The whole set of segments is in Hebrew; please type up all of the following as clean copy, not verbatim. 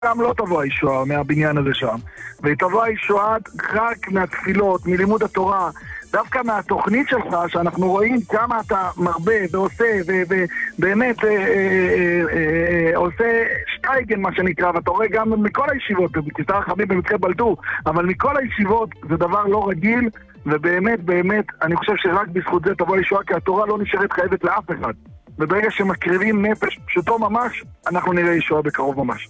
גם לא תבוא הישועה מהבניין הזה שם, ותבוא הישועה רק מהתפילות, מלימוד התורה, דווקא מהתוכנית שלך, שאנחנו רואים כמה אתה מרבה ועושה, ובאמת עושה שטייגן מה שנקרא, ואתה רואה גם מכל הישיבות, תסתר חביב במצחי בלטור, אבל מכל הישיבות זה דבר לא רגיל, ובאמת, באמת, אני חושב שרק בזכות זה תבוא הישועה, כי התורה לא נשארת חייבת לאף אחד. וברגע שמקריבים נפש פשוטו ממש, אנחנו נראה ישועה בקרוב ממש.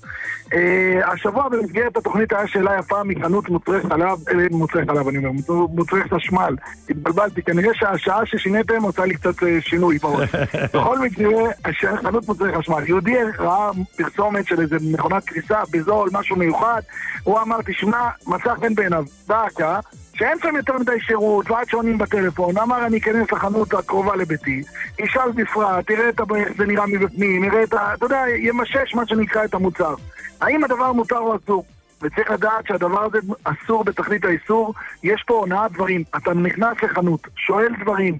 השבוע במסגרת התוכנית היה שאלה יפה מחנות מוצרי חלב, אני אומר, מוצרי חשמל. התבלבלתי, כנראה שהשעה ששיניתם עושה לי קצת שינוי בראש. בכל מקרה, חנות מוצרי חשמל. יהודי ראה פרסומת של איזה מכונת קריסה, בזול, משהו מיוחד. הוא אמר, תשמע, מצא חן בעיניו, דאקה, שאין שם יותר מדי שירות, ועד שעונים בטלפון, אמר אני אכנס לחנות הקרובה לביתי, ישאל בפרט, תראה את איך זה נראה מבפנים, נראה את אתה יודע, ימשש מה שנקרא את המוצר. האם הדבר מותר או אסור? וצריך לדעת שהדבר הזה אסור בתכלית האיסור, יש פה הונאת דברים, אתה נכנס לחנות, שואל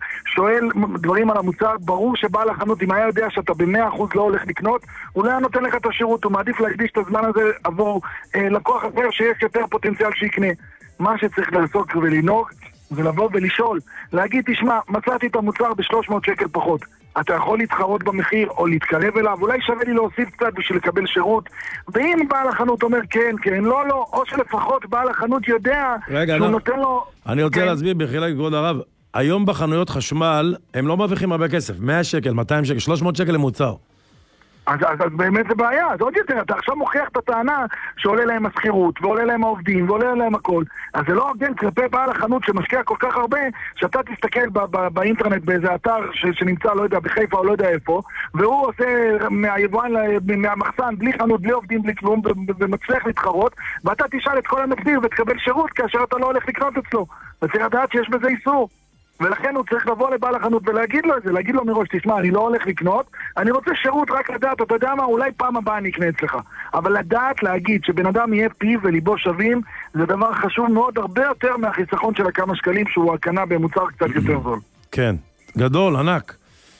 דברים על המוצר, ברור שבעל החנות, אם היה יודע שאתה ב100% לא הולך לקנות, הוא לא היה נותן לך את השירות, הוא מעדיף להקדיש את הזמן הזה עבור לקוח אחר שיש יותר פוטנציאל שיקנה. מה שצריך לעשות ולנהוג זה לבוא ולשאול, להגיד, תשמע, מצאתי את המוצר ב300 שקל פחות, אתה יכול להתחרות במחיר או להתקרב אליו, אולי שווה לי להוסיף קצת בשביל לקבל שירות, ואם בעל החנות אומר כן, כן, לא, לא, או שלפחות בעל החנות יודע שהוא נותן לו... אני רוצה להסביר בחילה, כבוד הרב, היום בחנויות חשמל הם לא מרוויחים הרבה כסף, 100 שקל, 200 שקל, 300 שקל למוצר. אז באמת זה בעיה, אז עוד יותר, אתה עכשיו מוכיח את הטענה שעולה להם השכירות, ועולה להם העובדים, ועולה להם הכל. אז זה לא הוגן כלפי בעל החנות שמשקיע כל כך הרבה, שאתה תסתכל באינטרנט באיזה אתר שנמצא, לא יודע, בחיפה או לא יודע איפה, והוא עושה מהיבואן, מהמחסן, בלי חנות, בלי עובדים, בלי כלום, ומצליח להתחרות, ואתה תשאל את כל המחיר ותקבל שירות כאשר אתה לא הולך לקנות אצלו. וצריך לדעת שיש בזה איסור. ולכן הוא צריך לבוא לבעל החנות ולהגיד לו את זה, להגיד לו מראש, תשמע, אני לא הולך לקנות, אני רוצה שירות רק לדעת, אתה יודע מה, אולי פעם הבאה אני אקנה אצלך. אבל לדעת להגיד שבן אדם יהיה פיו וליבו שווים, זה דבר חשוב מאוד, הרבה יותר מהחיסכון של הכמה שקלים, שהוא הקנה במוצר קצת יותר זול. כן, גדול, ענק.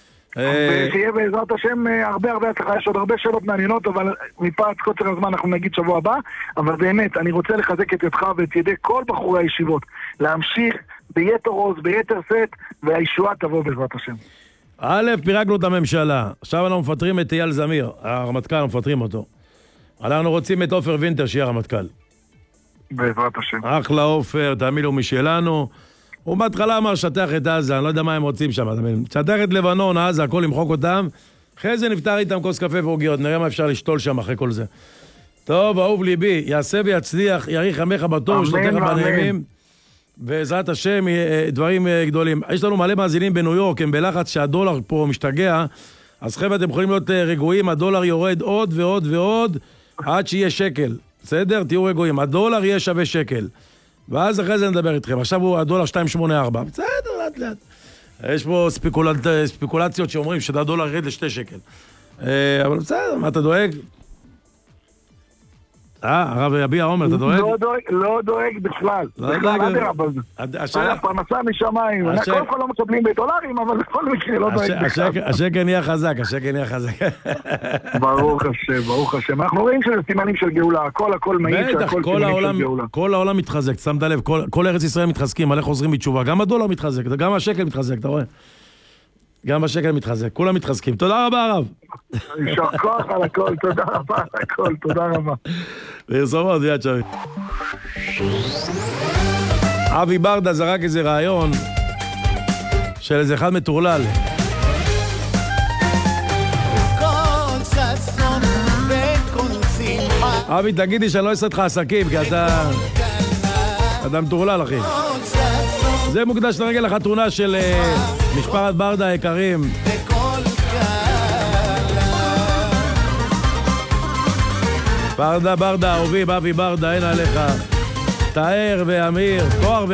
ושיהיה בעזרת השם הרבה הצלחה, יש עוד הרבה שאלות מעניינות, אבל מפאת קוצר הזמן אנחנו נגיד שבוע הבא, אבל באמת, אני רוצה לחזק את ידך ואת ידי כל בחורי הישיבות, להמשיך ביתר עוז, ביתר סט, והישועה תבוא בעזרת השם. א', פירקנו את הממשלה. עכשיו אנחנו מפטרים את אייל זמיר, הרמטכ"ל, אנחנו מפטרים אותו. אנחנו רוצים את עופר וינטר שיהיה הרמטכ"ל. בעזרת השם. אחלה עופר, תאמין לו משלנו. הוא בהתחלה אמר שטח את עזה, אני לא יודע מה הם רוצים שם. שטח את לבנון, עזה, הכל למחוק אותם. אחרי זה נפטר איתם כוס קפה ועוגיות, נראה מה אפשר לשתול שם אחרי כל זה. טוב, אהוב ליבי, יעשה ויצליח, יאריך ימיך בטוב, שתתך בנעימים. בעזרת השם, דברים גדולים. יש לנו מלא מאזינים בניו יורק, הם בלחץ שהדולר פה משתגע, אז חבר'ה, אתם יכולים להיות רגועים, הדולר יורד עוד ועוד ועוד, עד שיהיה שקל. בסדר? תהיו רגועים. הדולר יהיה שווה שקל. ואז אחרי זה נדבר איתכם. עכשיו הוא הדולר 2.84. בסדר, לאט לאט. יש פה ספקולציות שאומרים שהדולר ירד ל2 שקל. אבל בסדר, מה אתה דואג? הרב יביע עומר, אתה דואג? לא דואג בכלל. הפרנסה משמיים. קודם כל לא מקבלים בדולרים, אבל בכל מקרה לא דואג בכלל. השקל נהיה חזק, השקל נהיה חזק. ברוך השם, ברוך השם. אנחנו רואים שזה סימנים של גאולה, הכל מעיד שהכל סימנים של גאולה. כל העולם מתחזק, שמת לב, כל ארץ ישראל מתחזקים, מלא חוזרים בתשובה. גם הדולר מתחזק, גם השקל מתחזק, אתה רואה? גם השקל מתחזק, כולם מתחזקים. תודה רבה, הרב. יישר כוח על הכל, תודה רבה על הכל, תודה רבה. פרסומות, יד שווה. אבי ברדה זרק איזה רעיון של איזה אחד מטורלל. אבי, תגידי שאני לא אעשה לך עסקים, כי אתה מטורלל, אחי. זה מוקדש לרגל החתונה של משפחת ברדה היקרים. ברדה, אהובי, אבי ברדה, אין עליך. תאר ואמיר, כוח